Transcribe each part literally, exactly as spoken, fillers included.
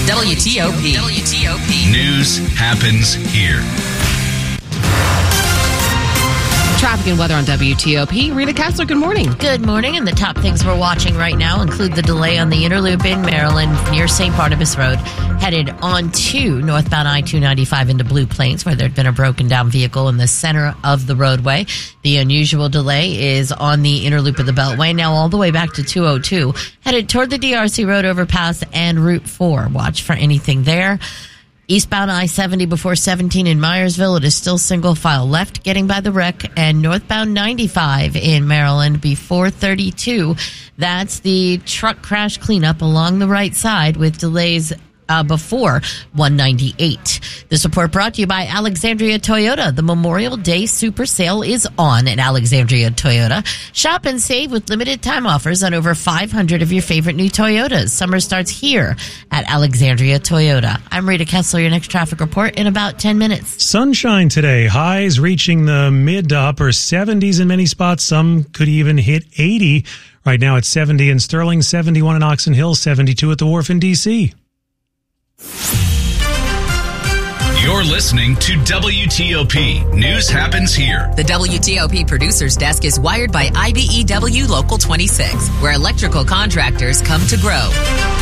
W T O P. W T O P. News happens here. Traffic and weather on W T O P. Rita Kessler, good morning. Good morning, and the top things we're watching right now include the delay on the Interloop in Maryland near Saint Barnabas Road, headed on to northbound I two ninety-five into Blue Plains, where there'd been a broken down vehicle in the center of the roadway. The unusual delay is on the Interloop of the Beltway, now all the way back to two oh two, headed toward the D R C Road overpass and Route four. Watch for anything there. Eastbound I seventy before seventeen in Myersville, it is still single file left getting by the wreck, and northbound ninety-five in Maryland before thirty-two. That's the truck crash cleanup along the right side with delays Uh, before one ninety-eight. This report brought to you by Alexandria Toyota. The Memorial Day Super Sale is on at Alexandria Toyota. Shop and save with limited time offers on over five hundred of your favorite new Toyotas. Summer starts here at Alexandria Toyota. I'm Rita Kessler, your next traffic report in about ten minutes. Sunshine today. Highs reaching the mid to upper seventies in many spots. Some could even hit eighty. Right now it's seventy in Sterling, seventy-one in Oxon Hill, seventy-two at the Wharf in D C. You're listening to W T O P. News happens here. The W T O P producer's desk is wired by I B E W Local twenty-six, where electrical contractors come to grow.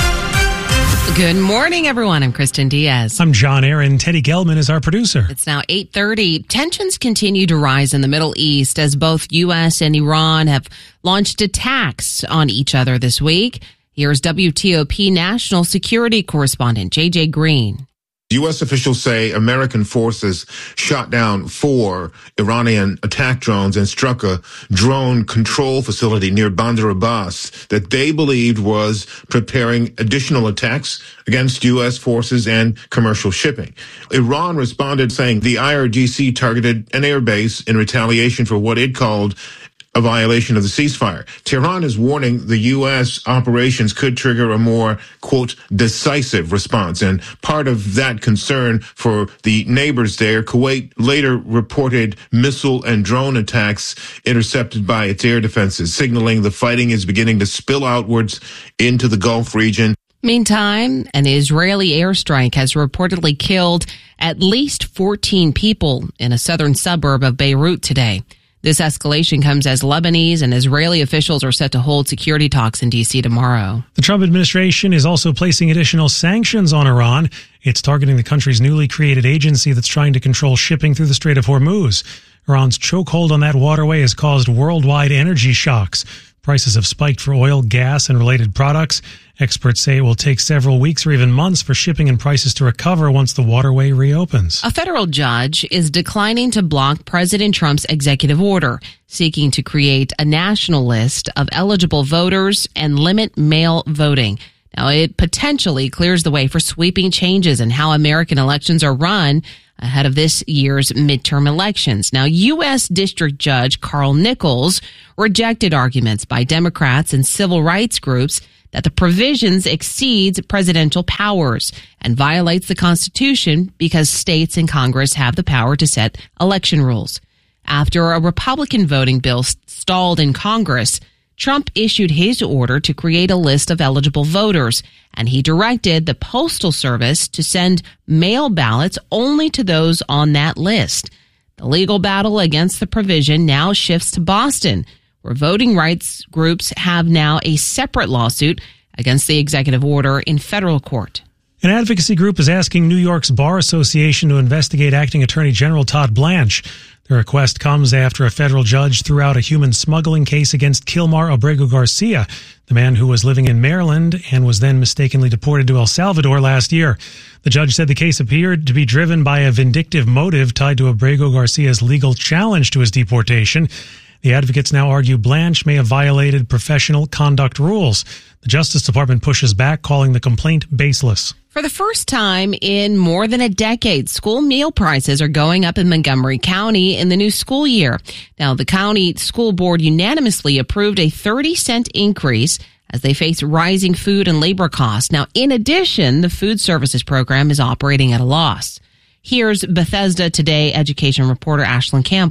Good morning, everyone. I'm Kristen Diaz. I'm John Aaron. Teddy Gelman is our producer. It's now eight thirty. Tensions continue to rise in the Middle East as both U S and Iran have launched attacks on each other this week. Here's W T O P national security correspondent J J Green. U S officials say American forces shot down four Iranian attack drones and struck a drone control facility near Bandar Abbas that they believed was preparing additional attacks against U S forces and commercial shipping. Iran responded saying the I R G C targeted an airbase in retaliation for what it called a violation of the ceasefire. Tehran is warning the U S operations could trigger a more, quote, decisive response. And part of that concern for the neighbors there, Kuwait later reported missile and drone attacks intercepted by its air defenses, signaling the fighting is beginning to spill outwards into the Gulf region. Meantime, an Israeli airstrike has reportedly killed at least fourteen people in a southern suburb of Beirut today. This escalation comes as Lebanese and Israeli officials are set to hold security talks in D C tomorrow. The Trump administration is also placing additional sanctions on Iran. It's targeting the country's newly created agency that's trying to control shipping through the Strait of Hormuz. Iran's chokehold on that waterway has caused worldwide energy shocks. Prices have spiked for oil, gas, and related products. Experts say it will take several weeks or even months for shipping and prices to recover once the waterway reopens. A federal judge is declining to block President Trump's executive order, seeking to create a national list of eligible voters and limit mail voting. Now, it potentially clears the way for sweeping changes in how American elections are run ahead of this year's midterm elections. Now, U S District Judge Carl Nichols rejected arguments by Democrats and civil rights groups that the provisions exceeds presidential powers and violates the Constitution because states and Congress have the power to set election rules. After a Republican voting bill stalled in Congress, Trump issued his order to create a list of eligible voters, and he directed the Postal Service to send mail ballots only to those on that list. The legal battle against the provision now shifts to Boston, where voting rights groups have now a separate lawsuit against the executive order in federal court. An advocacy group is asking New York's Bar Association to investigate Acting Attorney General Todd Blanche. The request comes after a federal judge threw out a human smuggling case against Kilmar Abrego Garcia, the man who was living in Maryland and was then mistakenly deported to El Salvador last year. The judge said the case appeared to be driven by a vindictive motive tied to Abrego Garcia's legal challenge to his deportation. The advocates now argue Blanche may have violated professional conduct rules. The Justice Department pushes back, calling the complaint baseless. For the first time in more than a decade, school meal prices are going up in Montgomery County in the new school year. Now, the county school board unanimously approved a thirty cent increase as they face rising food and labor costs. Now, in addition, the food services program is operating at a loss. Here's Bethesda Today education reporter Ashlyn Campbell.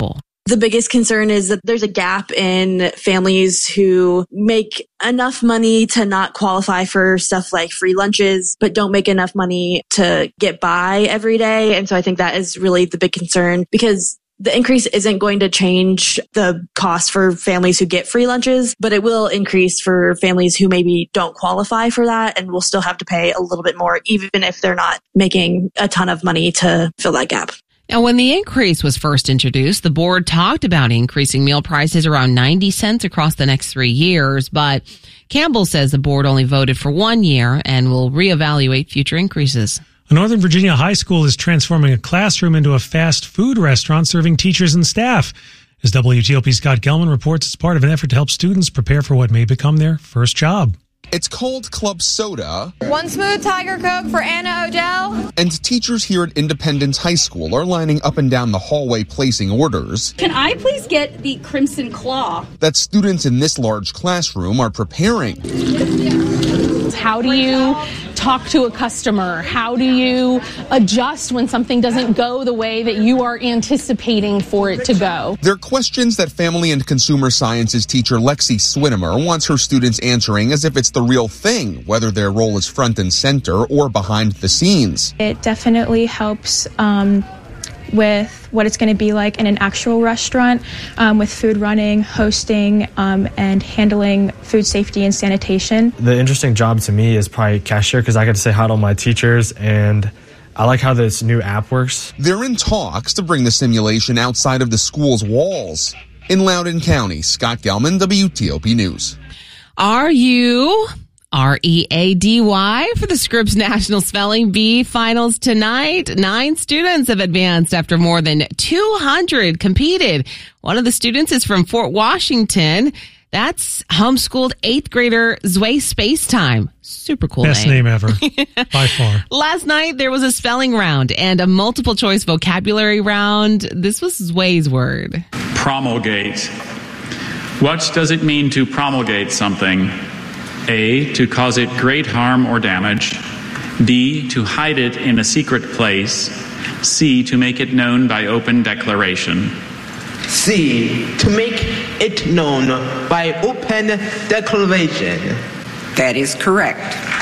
The biggest concern is that there's a gap in families who make enough money to not qualify for stuff like free lunches, but don't make enough money to get by every day. And so I think that is really the big concern, because the increase isn't going to change the cost for families who get free lunches, but it will increase for families who maybe don't qualify for that and will still have to pay a little bit more, even if they're not making a ton of money to fill that gap. Now, when the increase was first introduced, the board talked about increasing meal prices around ninety cents across the next three years, but Campbell says the board only voted for one year and will reevaluate future increases. A Northern Virginia high school is transforming a classroom into a fast food restaurant serving teachers and staff. As W T O P's Scott Gelman reports, it's part of an effort to help students prepare for what may become their first job. It's called Club Soda. One smooth Tiger Coke for Anna Odell. And teachers here at Independence High School are lining up and down the hallway placing orders. Can I please get the Crimson Claw? That students in this large classroom are preparing. How do you talk to a customer? How do you adjust when something doesn't go the way that you are anticipating for it to go? They're questions that Family and Consumer Sciences teacher Lexi Swinimer wants her students answering as if it's the real thing, whether their role is front and center or behind the scenes. It definitely helps um, with what it's going to be like in an actual restaurant, um, with food running, hosting, um, and handling food safety and sanitation. The interesting job to me is probably cashier, because I get to say hi to all my teachers, and I like how this new app works. They're in talks to bring the simulation outside of the school's walls. In Loudoun County, Scott Gelman, W T O P News. Are you R E A D Y for the Scripps National Spelling Bee Finals tonight? Nine students have advanced after more than two hundred competed. One of the students is from Fort Washington. That's homeschooled eighth grader Zway Spacetime. Super cool Best name. name ever, by far. Last night, there was a spelling round and a multiple choice vocabulary round. This was Zway's word. Promulgate. What does it mean to promulgate something? A, to cause it great harm or damage. B, to hide it in a secret place. C, to make it known by open declaration. C, to make it known by open declaration. That is correct.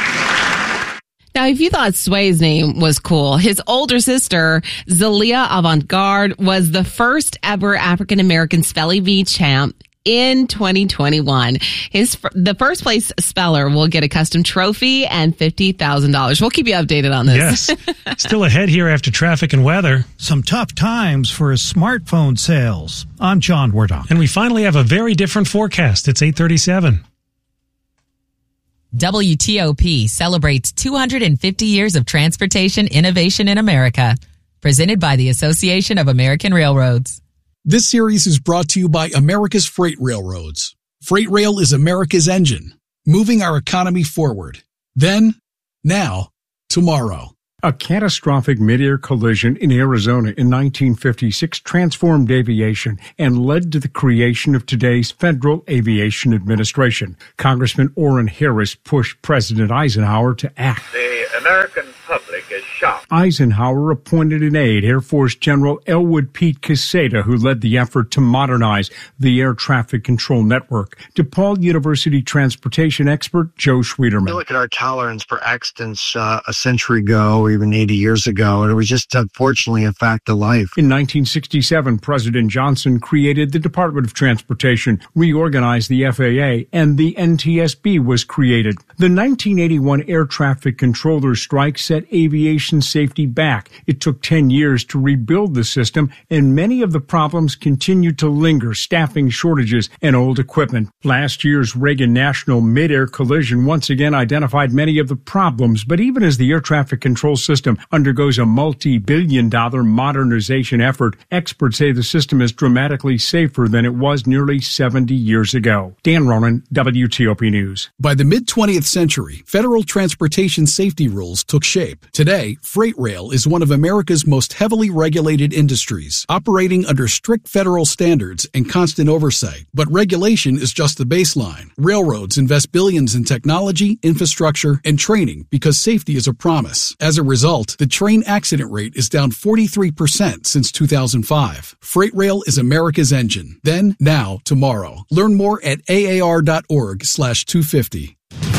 Now, if you thought Sway's name was cool, his older sister, Zalia Avantgarde, was the first ever African-American spelling bee champ in twenty twenty-one. His the first place speller will get a custom trophy and fifty thousand dollars. We'll keep you updated on this. Yes. Still ahead here after traffic and weather. Some tough times for smartphone sales. I'm John Wardon. And we finally have a very different forecast. It's eight thirty-seven. W T O P celebrates two hundred fifty years of transportation innovation in America. Presented by the Association of American Railroads. This series is brought to you by America's Freight Railroads. Freight Rail is America's engine, moving our economy forward. Then, now, tomorrow. A catastrophic mid-air collision in Arizona in nineteen fifty-six transformed aviation and led to the creation of today's Federal Aviation Administration. Congressman Orrin Harris pushed President Eisenhower to act. The American public is shocked. Eisenhower appointed an aide, Air Force General Elwood Pete Quesada, who led the effort to modernize the air traffic control network. DePaul University transportation expert Joe Schwederman. You look at our tolerance for accidents uh, a century ago, even eighty years ago, and it was just unfortunately a fact of life. In nineteen sixty-seven, President Johnson created the Department of Transportation, reorganized the F A A, and the N T S B was created. The nineteen eighty-one air traffic controller strike set aviation safety back. It took ten years to rebuild the system, and many of the problems continue to linger, staffing shortages and old equipment. Last year's Reagan National mid-air collision once again identified many of the problems, but even as the air traffic control system undergoes a multi-billion dollar modernization effort, experts say the system is dramatically safer than it was nearly seventy years ago. Dan Ronan, W T O P News. By the mid-twentieth century, federal transportation safety safety rules took shape. Today, freight rail is one of America's most heavily regulated industries, operating under strict federal standards and constant oversight. But regulation is just the baseline. Railroads invest billions in technology, infrastructure, and training because safety is a promise. As a result, the train accident rate is down forty-three percent since two thousand five. Freight rail is America's engine. Then, now, tomorrow. Learn more at A A R dot org slash two fifty.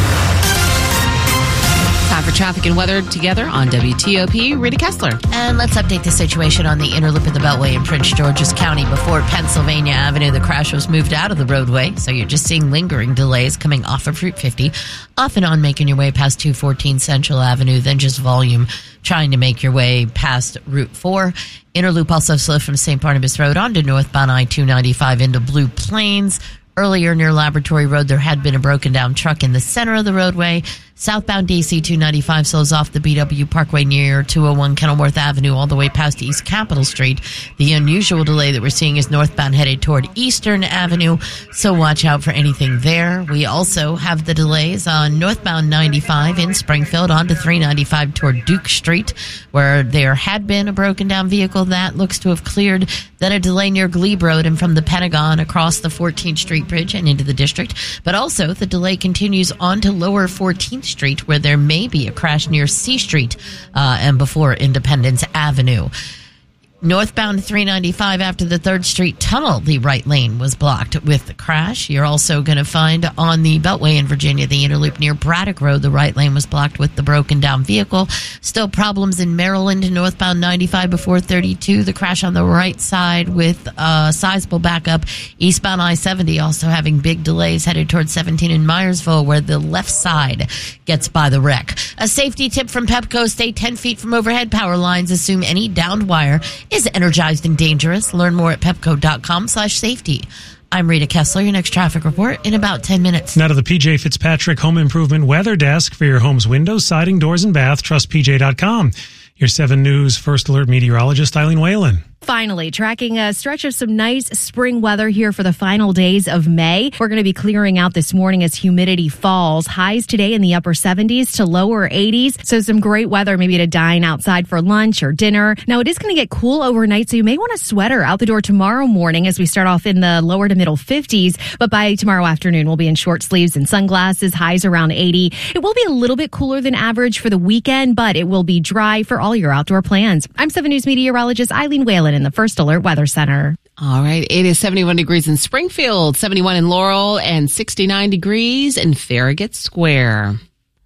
Time for traffic and weather together on W T O P. Rita Kessler. And let's update the situation on the inner loop of the Beltway in Prince George's County. Before Pennsylvania Avenue, the crash was moved out of the roadway, so you're just seeing lingering delays coming off of Route fifty, off and on making your way past two fourteen Central Avenue, then just volume trying to make your way past Route four. Inner loop also slow from Saint Barnabas Road onto northbound I two ninety-five into Blue Plains. Earlier near Laboratory Road, there had been a broken down truck in the center of the roadway. Southbound D C two ninety-five slows off the B W Parkway near two oh one Kenilworth Avenue all the way past East Capitol Street. The unusual delay that we're seeing is northbound headed toward Eastern Avenue, so watch out for anything there. We also have the delays on northbound ninety-five in Springfield onto three ninety-five toward Duke Street, where there had been a broken down vehicle that looks to have cleared. Then a delay near Glebe Road and from the Pentagon across the fourteenth Street Bridge and into the district. But also the delay continues on to lower fourteenth Street, where there may be a crash near C Street uh, and before Independence Avenue. Northbound three ninety-five after the third Street Tunnel, the right lane was blocked with the crash. You're also going to find on the Beltway in Virginia, the inner loop near Braddock Road, the right lane was blocked with the broken down vehicle. Still problems in Maryland, northbound ninety-five before thirty-two. The crash on the right side with a sizable backup. Eastbound I seventy also having big delays headed towards seventeen in Myersville, where the left side gets by the wreck. A safety tip from Pepco: stay ten feet from overhead power lines. Assume any downed wire is energized and dangerous. Learn more at pepco.com slash safety. I'm Rita Kessler. Your next traffic report in about ten minutes. Now to the P J Fitzpatrick Home Improvement Weather Desk for your home's windows, siding, doors, and bath. Trust P J dot com. Your seven News First Alert meteorologist, Eileen Whalen. Finally, tracking a stretch of some nice spring weather here for the final days of May. We're going to be clearing out this morning as humidity falls. Highs today in the upper seventies to lower eighties. So some great weather maybe to dine outside for lunch or dinner. Now, it is going to get cool overnight, so you may want a sweater out the door tomorrow morning as we start off in the lower to middle fifties. But by tomorrow afternoon, we'll be in short sleeves and sunglasses, highs around eighty. It will be a little bit cooler than average for the weekend, but it will be dry for all your outdoor plans. I'm seven News meteorologist Eileen Whalen in the First Alert Weather Center. All right. It is seventy-one degrees in Springfield, seventy-one in Laurel, and sixty-nine degrees in Farragut Square.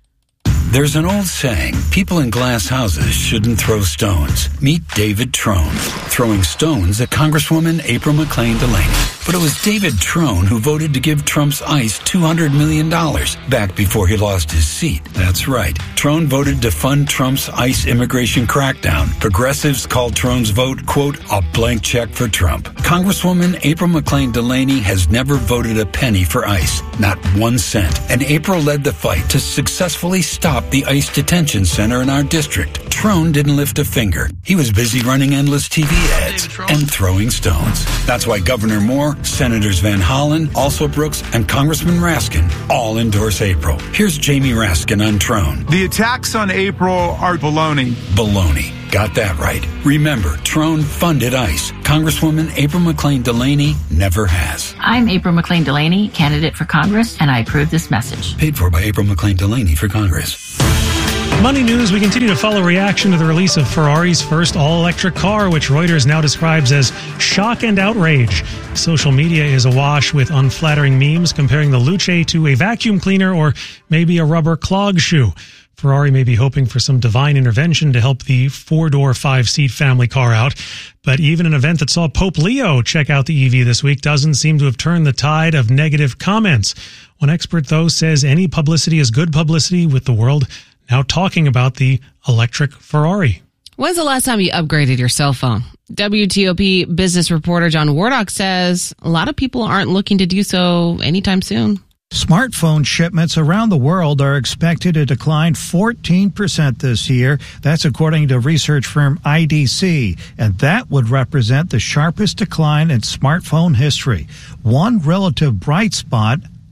There's an old saying, people in glass houses shouldn't throw stones. Meet David Trone, throwing stones at Congresswoman April McClain Delaney. But it was David Trone who voted to give Trump's ICE two hundred million dollars back before he lost his seat. That's right. Trone voted to fund Trump's ICE immigration crackdown. Progressives called Trone's vote, quote, a blank check for Trump. Congresswoman April McClain Delaney has never voted a penny for ICE, not one cent. And April led the fight to successfully stop the ICE detention center in our district. Trone didn't lift a finger. He was busy running endless T V ads and throwing stones. That's why Governor Moore, Senators Van Hollen, also Brooks, and Congressman Raskin all endorse April. Here's Jamie Raskin on Trone. The attacks on April are baloney. Baloney. Got that right. Remember, Trone funded ICE. Congresswoman April McClain Delaney never has. I'm April McClain Delaney, candidate for Congress, and I approve this message. Paid for by April McClain Delaney for Congress. Money news, we continue to follow reaction to the release of Ferrari's first all-electric car, which Reuters now describes as shock and outrage. Social media is awash with unflattering memes comparing the Luce to a vacuum cleaner or maybe a rubber clog shoe. Ferrari may be hoping for some divine intervention to help the four-door, five-seat family car out. But even an event that saw Pope Leo check out the E V this week doesn't seem to have turned the tide of negative comments. One expert, though, says any publicity is good publicity, with the world now talking about the electric Ferrari. When's the last time you upgraded your cell phone? W T O P business reporter John Wardock says a lot of people aren't looking to do so anytime soon. Smartphone shipments around the world are expected to decline fourteen percent this year. That's according to research firm I D C, and that would represent the sharpest decline in smartphone history. One relative bright spot,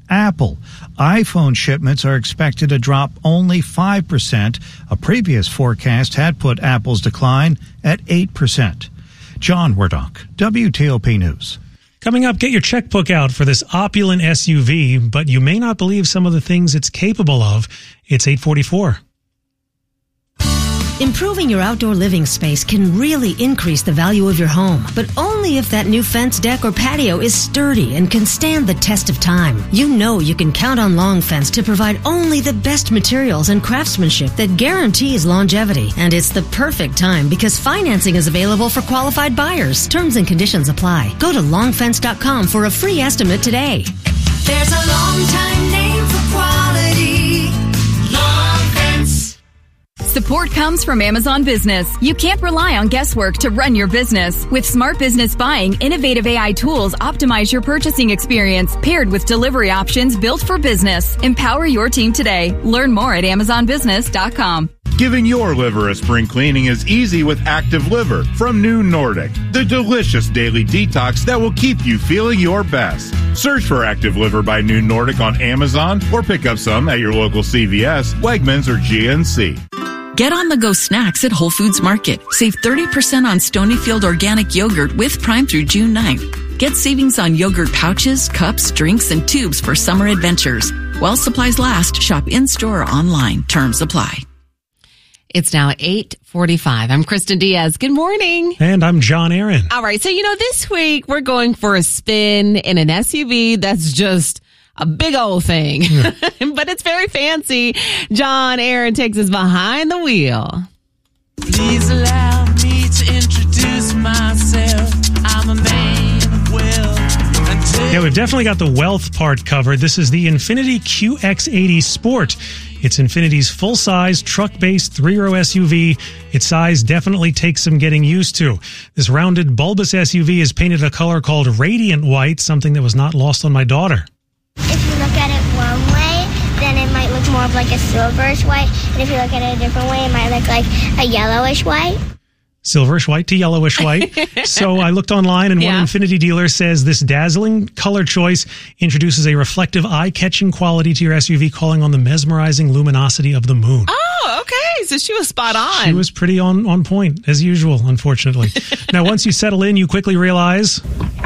Apple. iPhone shipments are expected to drop only five percent. A previous forecast had put Apple's decline at eight percent. John Wardock, W T O P News. Coming up, get your checkbook out for this opulent S U V, but you may not believe some of the things it's capable of. It's eight forty-four. Improving your outdoor living space can really increase the value of your home, but only if that new fence, deck, or patio is sturdy and can stand the test of time. You know you can count on Long Fence to provide only the best materials and craftsmanship that guarantees longevity. And it's the perfect time because financing is available for qualified buyers. Terms and conditions apply. Go to long fence dot com for a free estimate today. There's a long time name for quality. Long Fence. Support comes from Amazon Business. You can't rely on guesswork to run your business. With Smart Business Buying, innovative A I tools optimize your purchasing experience, paired with delivery options built for business. Empower your team today. Learn more at amazon business dot com. Giving your liver a spring cleaning is easy with Active Liver from New Nordic, the delicious daily detox that will keep you feeling your best. Search for Active Liver by New Nordic on Amazon or pick up some at your local C V S, Wegmans, or G N C. Get on-the-go snacks at Whole Foods Market. Save thirty percent on Stonyfield organic yogurt with Prime through June ninth. Get savings on yogurt pouches, cups, drinks, and tubes for summer adventures. While supplies last, shop in-store or online. Terms apply. It's now eight forty-five. I'm Kristen Diaz. Good morning. And I'm John Aaron. All right. So, you know, this week we're going for a spin in an S U V that's just a big old thing, yeah. But it's very fancy. John Aaron takes us behind the wheel. Please allow me to introduce myself. I'm a man of wealth. Yeah, we've definitely got the wealth part covered. This is the Infiniti Q X eighty Sport. It's Infiniti's full-size, truck-based three-row S U V. Its size definitely takes some getting used to. This rounded, bulbous S U V is painted a color called radiant white, something that was not lost on my daughter. If you look at it one way, then it might look more of like a silverish white. And if you look at it a different way, it might look like a yellowish white. Silverish white to yellowish white. So I looked online, and yeah. one Infiniti dealer says this dazzling color choice introduces a reflective, eye-catching quality to your S U V, calling on the mesmerizing luminosity of the moon. Oh, okay. So she was spot on. She was pretty on, on point, as usual, unfortunately. Now, once you settle in, you quickly realize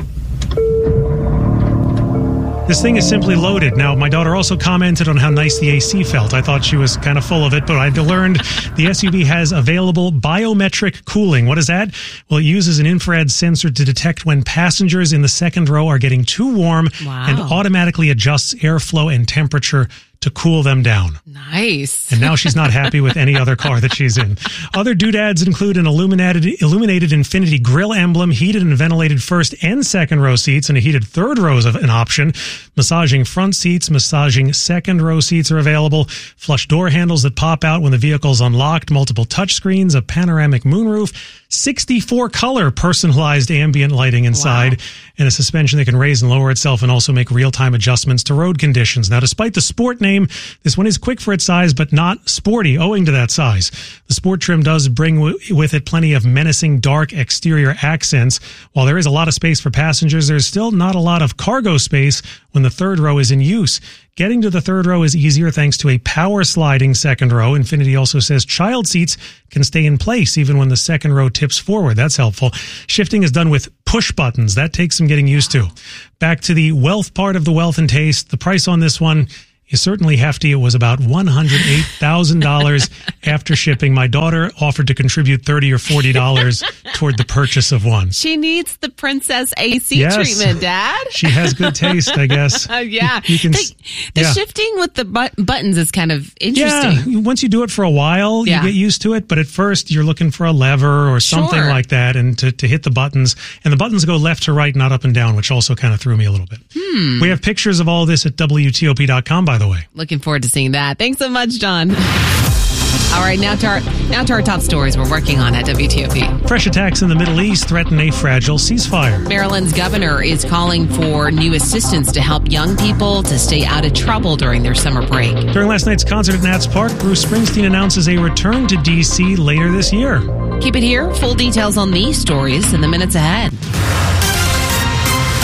this thing is simply loaded. Now, my daughter also commented on how nice the A C felt. I thought she was kind of full of it, but I learned the S U V has available biometric cooling. What is that? Well, it uses an infrared sensor to detect when passengers in the second row are getting too warm wow. and automatically adjusts airflow and temperature to cool them down. Nice. And now she's not happy with any other car that she's in. Other doodads include an illuminated illuminated Infiniti grille emblem, heated and ventilated first and second row seats, and a heated third row is an option. Massaging front seats, massaging second row seats are available. Flush door handles that pop out when the vehicle's unlocked, multiple touchscreens, a panoramic moonroof, sixty-four color personalized ambient lighting inside, wow. and a suspension that can raise and lower itself and also make real-time adjustments to road conditions. Now, despite the sport name, this one is quick for its size, but not sporty owing to that size. The sport trim does bring w- with it plenty of menacing dark exterior accents. While there is a lot of space for passengers, there's still not a lot of cargo space when the third row is in use. Getting to the third row is easier thanks to a power sliding second row. Infiniti also says child seats can stay in place even when the second row tips forward. That's helpful. Shifting is done with push buttons. That takes some getting used to. Back to the wealth part of the wealth and taste. The price on this one is certainly hefty. It was about one hundred eight thousand dollars after shipping. My daughter offered to contribute thirty dollars or forty dollars toward the purchase of one. She needs the Princess A C yes. treatment, Dad. She has good taste, I guess. Uh, yeah. You, you can, the the yeah. shifting with the but- buttons is kind of interesting. Yeah. Once you do it for a while, yeah. you get used to it. But at first, you're looking for a lever or something sure. like that and to, to hit the buttons. And the buttons go left to right, not up and down, which also kind of threw me a little bit. Hmm. We have pictures of all this at W T O P dot com, by the way. Looking forward to seeing that. Thanks so much, John. All right, now to our now to our top stories we're working on at W T O P. Fresh attacks in the Middle East threaten a fragile ceasefire. Maryland's governor is calling for new assistance to help young people to stay out of trouble during their summer break. During last night's concert at Nats Park, Bruce Springsteen announces a return to D C later this year. Keep it here. Full details on these stories in the minutes ahead.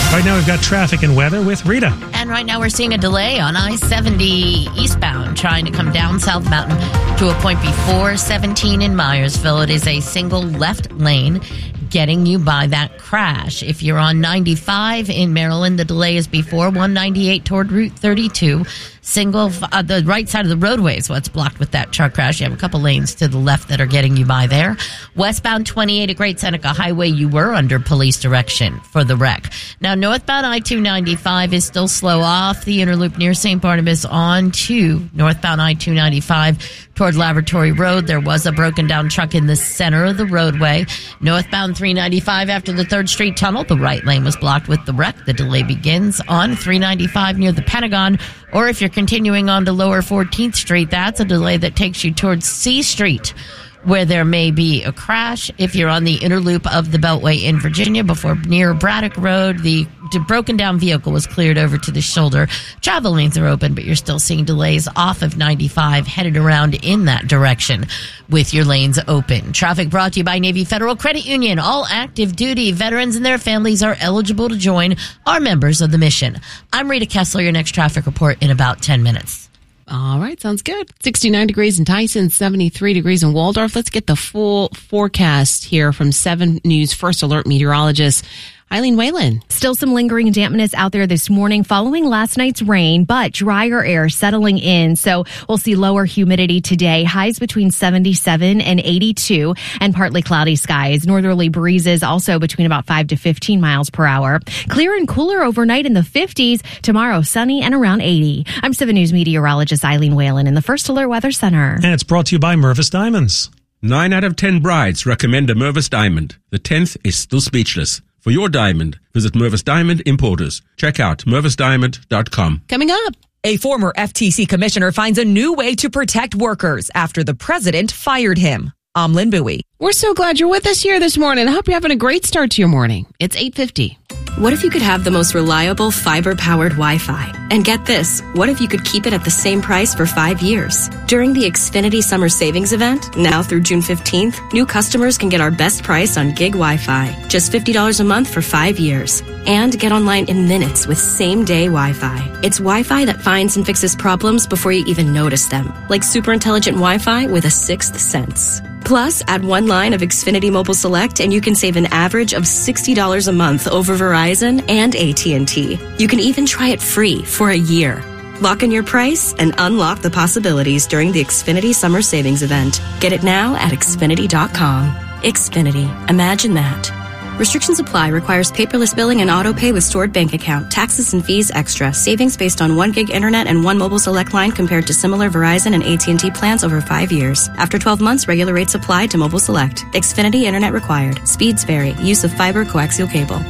Right now we've got traffic and weather with Rita. And right now we're seeing a delay on I seventy eastbound, trying to come down South Mountain to a point before seventeen in Myersville. It is a single left lane getting you by that crash. If you're on ninety-five in Maryland, the delay is before one ninety-eight toward Route thirty-two. Single, uh, the right side of the roadway is what's blocked with that truck crash. You have a couple lanes to the left that are getting you by there. Westbound twenty-eight at Great Seneca Highway, you were under police direction for the wreck. Now, northbound I two ninety-five is still slow off the inner loop near Saint Barnabas on to northbound I two ninety-five toward Laboratory Road. There was a broken down truck in the center of the roadway. Northbound three ninety-five after the third Street Tunnel, the right lane was blocked with the wreck. The delay begins on three ninety-five near the Pentagon. Or if you're continuing on to Lower fourteenth Street, that's a delay that takes you towards C Street, where there may be a crash. If you're on the inner loop of the Beltway in Virginia, before near Braddock Road, the broken down vehicle was cleared over to the shoulder. Travel lanes are open, but you're still seeing delays off of ninety-five headed around in that direction with your lanes open. Traffic brought to you by Navy Federal Credit Union. All active duty veterans and their families are eligible to join, are members of the mission. I'm Rita Kessler, your next traffic report in about ten minutes. All right, sounds good. sixty-nine degrees in Tyson, seventy-three degrees in Waldorf. Let's get the full forecast here from seven News First Alert meteorologist Eileen Whalen. Still some lingering dampness out there this morning following last night's rain, but drier air settling in. So we'll see lower humidity today, highs between seventy-seven and eighty-two, and partly cloudy skies. Northerly breezes also between about five to fifteen miles per hour. Clear and cooler overnight in the fifties. Tomorrow, sunny and around eighty. I'm seven News meteorologist Eileen Whalen in the First Alert Weather Center. And it's brought to you by Mervis Diamonds. Nine out of ten brides recommend a Mervis Diamond. The tenth is still speechless. For your diamond, visit Mervis Diamond Importers. Check out mervis diamond dot com. Coming up, a former F T C commissioner finds a new way to protect workers after the president fired him. I'm Lynn Bowie. We're so glad you're with us here this morning. I hope you're having a great start to your morning. It's eight fifty. What if you could have the most reliable fiber-powered Wi-Fi? And get this, what if you could keep it at the same price for five years? During the Xfinity Summer Savings Event, now through June fifteenth, new customers can get our best price on gig Wi-Fi, just fifty dollars a month for five years. And get online in minutes with same-day Wi-Fi. It's Wi-Fi that finds and fixes problems before you even notice them, like super intelligent Wi-Fi with a sixth sense. Plus, add one line of Xfinity Mobile Select and you can save an average of sixty dollars a month over Verizon and A T and T. You can even try it free for a year. Lock in your price and unlock the possibilities during the Xfinity Summer Savings Event. Get it now at Xfinity dot com. Xfinity. Imagine that. Restrictions apply. Requires paperless billing and auto pay with stored bank account. Taxes and fees extra. Savings based on one gig internet and one mobile select line compared to similar Verizon and A T and T plans over five years. After twelve months, regular rates apply to mobile select. Xfinity internet required. Speeds vary. Use of fiber coaxial cable.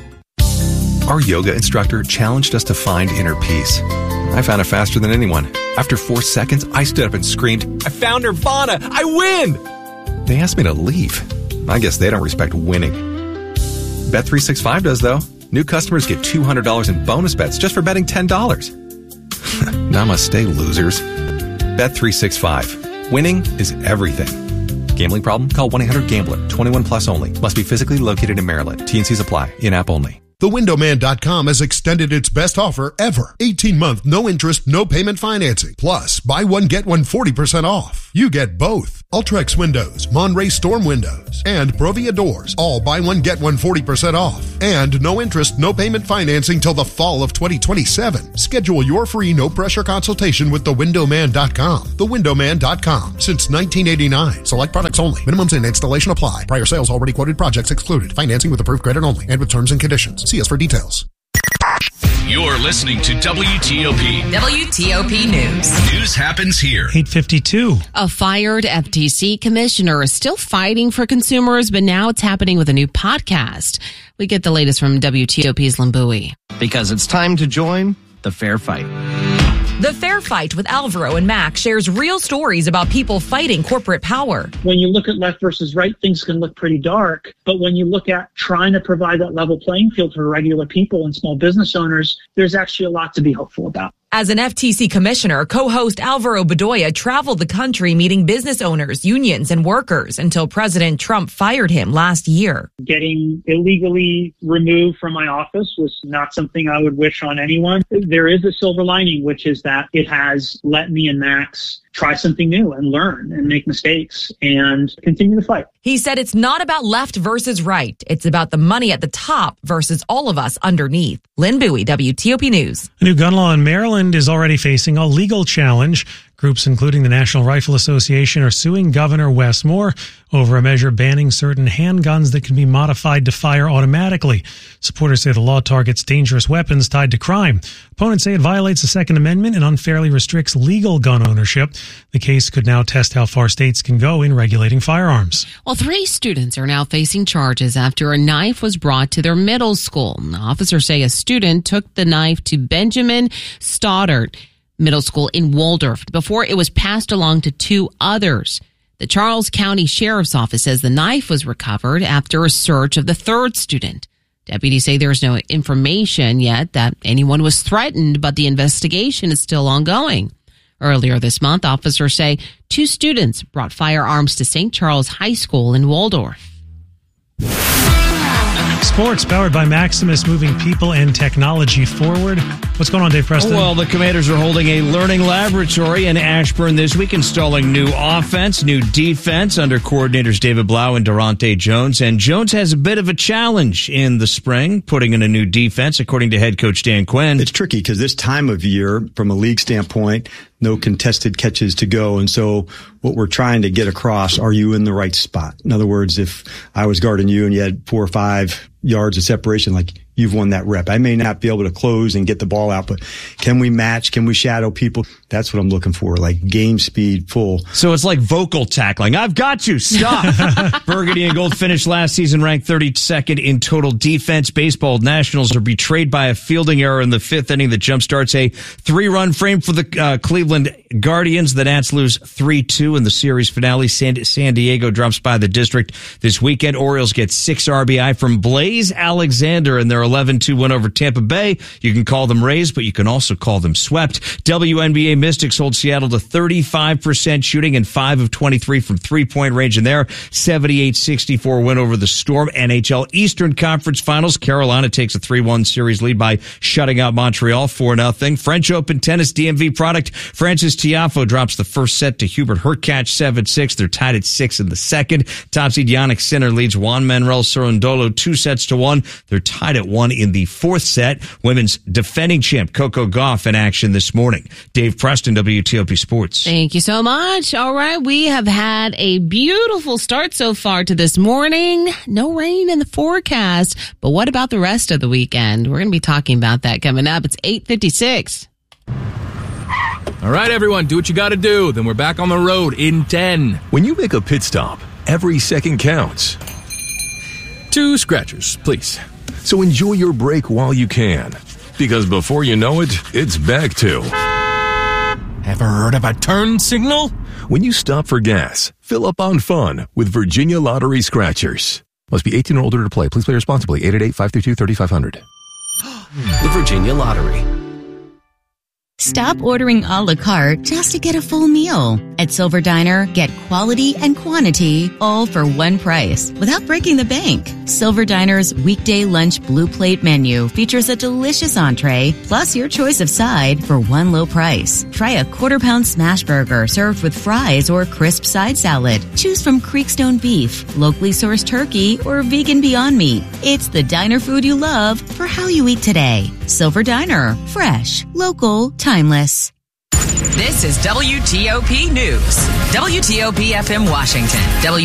Our yoga instructor challenged us to find inner peace. I found it faster than anyone. After four seconds, I stood up and screamed, "I found Nirvana! I win!" They asked me to leave. I guess they don't respect winning. Bet three sixty-five does, though. New customers get two hundred dollars in bonus bets just for betting ten dollars. Namaste, losers. Bet three sixty-five. Winning is everything. Gambling problem? Call one eight hundred gambler. twenty-one plus only. Must be physically located in Maryland. T and Cs apply. In-app only. The window man dot com has extended its best offer ever. eighteen month, no interest, no payment financing. Plus, buy one, get one forty percent off. You get both. Ultrex windows, Monray Storm windows, and Provia doors. All buy one, get one forty percent off. And no interest, no payment financing till the fall of twenty twenty-seven. Schedule your free no-pressure consultation with the window man dot com. the window man dot com. Since nineteen eighty-nine. Select products only. Minimums and installation apply. Prior sales already quoted projects excluded. Financing with approved credit only and with terms and conditions. See us for details. You're listening to W T O P. W T O P News. News happens here. eight fifty-two. A fired F T C commissioner is still fighting for consumers, but now it's happening with a new podcast. We get the latest from W T O P's Lynn Bowie. Because it's time to join the fair fight. The Fair Fight with Alvaro and Mac shares real stories about people fighting corporate power. When you look at left versus right, things can look pretty dark. But when you look at trying to provide that level playing field for regular people and small business owners, there's actually a lot to be hopeful about. As an F T C commissioner, co-host Alvaro Bedoya traveled the country meeting business owners, unions, and workers until President Trump fired him last year. Getting illegally removed from my office was not something I would wish on anyone. There is a silver lining, which is that it has let me and Max try something new and learn and make mistakes and continue to fight. He said it's not about left versus right. It's about the money at the top versus all of us underneath. Lynn Bowie, W T O P News. A new gun law in Maryland is already facing a legal challenge. Groups including the National Rifle Association are suing Governor Wes Moore over a measure banning certain handguns that can be modified to fire automatically. Supporters say the law targets dangerous weapons tied to crime. Opponents say it violates the Second Amendment and unfairly restricts legal gun ownership. The case could now test how far states can go in regulating firearms. Well, three students are now facing charges after a knife was brought to their middle school. Officers say a student took the knife to Benjamin Stoddard Middle School in Waldorf before it was passed along to two others. The Charles County Sheriff's Office says the knife was recovered after a search of the third student. Deputies say there is no information yet that anyone was threatened, but the investigation is still ongoing. Earlier this month, officers say two students brought firearms to Saint Charles High School in Waldorf. Sports powered by Maximus, moving people and technology forward. What's going on, Dave Preston? Well, the Commanders are holding a learning laboratory in Ashburn this week, installing new offense, new defense under coordinators David Blau and Durante Jones. And Jones has a bit of a challenge in the spring, putting in a new defense, according to head coach Dan Quinn. It's tricky because this time of year, from a league standpoint, no contested catches to go. And so what we're trying to get across, are you in the right spot? In other words, if I was guarding you and you had four or five yards of separation, like, you've won that rep. I may not be able to close and get the ball out, but can we match? Can we shadow people? That's what I'm looking for, like game speed, full. So it's like vocal tackling. I've got you. Stop. Burgundy and Gold finished last season ranked thirty-second in total defense. Baseball Nationals are betrayed by a fielding error in the fifth inning that jumpstarts a three-run frame for the uh, Cleveland Guardians. The Nats lose three two in the series finale. San, San Diego drops by the district this weekend. Orioles get six R B I from Blaze Alexander in their eleven two win over Tampa Bay. You can call them Rays, but you can also call them swept. W N B A Mystics hold Seattle to thirty-five percent shooting and five of twenty-three from three-point range in their seventy-eight sixty-four win over the Storm. N H L Eastern Conference Finals. Carolina takes a three one series lead by shutting out Montreal four nothing. French Open tennis D M V product. Francis Tiafoe drops the first set to Hubert Hurkacz seven six. They're tied at six in the second. Top seed Yannick Sinner leads Juan Manuel Cerundolo two sets to one. They're tied at one in the fourth set. Women's defending champ Coco Gauff in action this morning. Dave Preston, W T O P Sports. Thank you so much. All right, we have had a beautiful start so far to this morning. No rain in the forecast, but what about the rest of the weekend? We're going to be talking about that coming up. It's eight fifty-six. All right, everyone, do what you got to do. Then we're back on the road in ten. When you make a pit stop, every second counts. Two scratchers, please. So enjoy your break while you can, because before you know it, it's back to... Ever heard of a turn signal? When you stop for gas, fill up on fun with Virginia Lottery Scratchers. Must be eighteen or older to play. Please play responsibly. eight eight eight, five three two, three five zero zero. The Virginia Lottery. Stop ordering a la carte just to get a full meal. At Silver Diner, get quality and quantity all for one price without breaking the bank. Silver Diner's weekday lunch blue plate menu features a delicious entree plus your choice of side for one low price. Try a quarter pound smash burger served with fries or crisp side salad. Choose from Creekstone beef, locally sourced turkey, or vegan Beyond Meat. It's the diner food you love for how you eat today. Silver Diner. Fresh, local, timeless. This is W T O P News. W T O P F M Washington. W